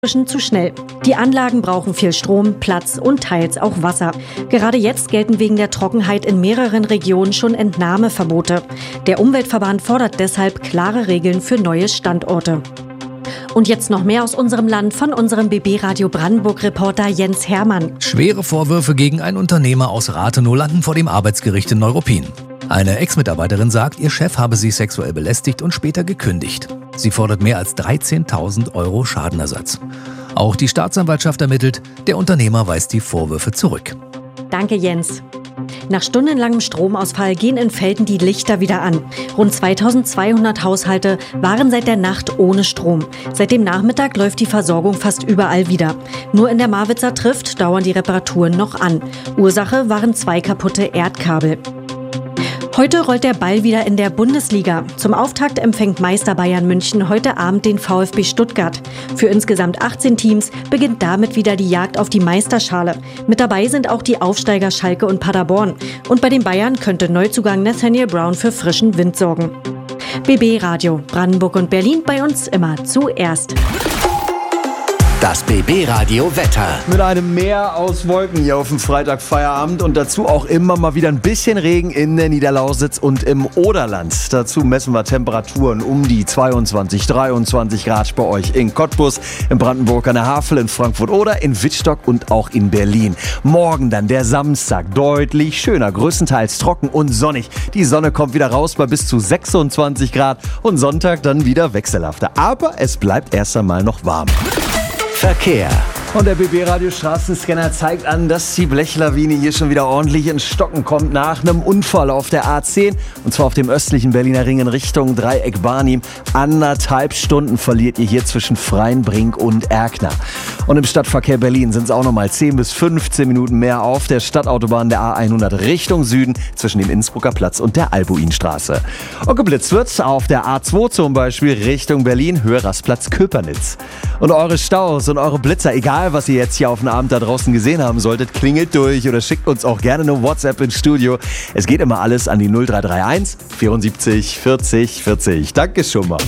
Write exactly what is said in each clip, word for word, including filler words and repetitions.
zu schnell. Die Anlagen brauchen viel Strom, Platz und teils auch Wasser. Gerade jetzt gelten wegen der Trockenheit in mehreren Regionen schon Entnahmeverbote. Der Umweltverband fordert deshalb klare Regeln für neue Standorte. Und jetzt noch mehr aus unserem Land von unserem B B-Radio Brandenburg-Reporter Jens Hermann. Schwere Vorwürfe gegen einen Unternehmer aus Rathenow landen vor dem Arbeitsgericht in Neuruppin. Eine Ex-Mitarbeiterin sagt, ihr Chef habe sie sexuell belästigt und später gekündigt. Sie fordert mehr als dreizehntausend Euro Schadenersatz. Auch die Staatsanwaltschaft ermittelt, der Unternehmer weist die Vorwürfe zurück. Danke, Jens. Nach stundenlangem Stromausfall gehen in Velten die Lichter wieder an. Rund zweitausendzweihundert Haushalte waren seit der Nacht ohne Strom. Seit dem Nachmittag läuft die Versorgung fast überall wieder. Nur in der Marwitzer Trift dauern die Reparaturen noch an. Ursache waren zwei kaputte Erdkabel. Heute rollt der Ball wieder in der Bundesliga. Zum Auftakt empfängt Meister Bayern München heute Abend den VfB Stuttgart. Für insgesamt achtzehn Teams beginnt damit wieder die Jagd auf die Meisterschale. Mit dabei sind auch die Aufsteiger Schalke und Paderborn. Und bei den Bayern könnte Neuzugang Nathaniel Brown für frischen Wind sorgen. B B-Radio, Brandenburg und Berlin, bei uns immer zuerst. Das B B-Radio Wetter. Mit einem Meer aus Wolken hier auf dem Freitagfeierabend und dazu auch immer mal wieder ein bisschen Regen in der Niederlausitz und im Oderland. Dazu messen wir Temperaturen um die zweiundzwanzig, dreiundzwanzig Grad bei euch in Cottbus, in Brandenburg an der Havel, in Frankfurt oder in Wittstock und auch in Berlin. Morgen dann der Samstag, deutlich schöner, größtenteils trocken und sonnig. Die Sonne kommt wieder raus bei bis zu sechsundzwanzig Grad und Sonntag dann wieder wechselhafter. Aber es bleibt erst einmal noch warm. Verkehr. Und der B B-Radio-Straßenscanner zeigt an, dass die Blechlawine hier schon wieder ordentlich ins Stocken kommt nach einem Unfall auf der A zehn. Und zwar auf dem östlichen Berliner Ring in Richtung Dreieck Barnim. Anderthalb Stunden verliert ihr hier zwischen Freienbrink und Erkner. Und im Stadtverkehr Berlin sind es auch nochmal zehn bis fünfzehn Minuten mehr auf der Stadtautobahn der A hundert Richtung Süden zwischen dem Innsbrucker Platz und der Albuinstraße. Und geblitzt wird auf der A zwei zum Beispiel Richtung Berlin, Höhe Rastplatz Köpernitz. Und eure Staus und eure Blitzer, egal was ihr jetzt hier auf dem Abend da draußen gesehen haben solltet, klingelt durch oder schickt uns auch gerne eine WhatsApp ins Studio. Es geht immer alles an die null drei drei eins vierundsiebzig vierzig vierzig. Danke schon mal.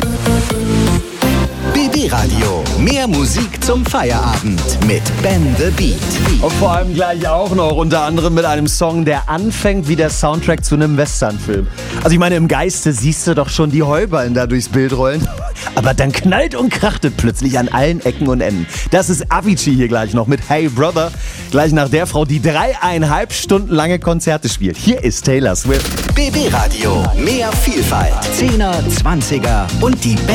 B B-Radio. Mehr Musik zum Feierabend mit Ben the Beat. Und vor allem gleich auch noch unter anderem mit einem Song, der anfängt wie der Soundtrack zu einem Westernfilm. Also ich meine, im Geiste siehst du doch schon die Heuballen da durchs Bild rollen. Aber dann knallt und krachtet plötzlich an allen Ecken und Enden. Das ist Avicii hier gleich noch mit Hey Brother. Gleich nach der Frau, die dreieinhalb Stunden lange Konzerte spielt. Hier ist Taylor Swift. B B-Radio. Mehr Vielfalt. Zehner, Zwanziger und die besten